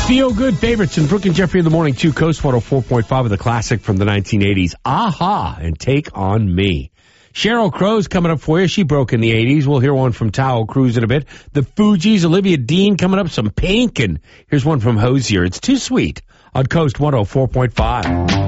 Feel Good favorites and Brooke and Jeffrey in the morning, too. Coast 104.5 with a classic from the 1980s. Aha and Take on Me. Sheryl Crow's coming up for you. She broke in the 80s. We'll hear one from Tahoe Cruise in a bit. The Fugees, Olivia Dean coming up, some Pink. And here's one from Hozier. It's Too Sweet on Coast 104.5.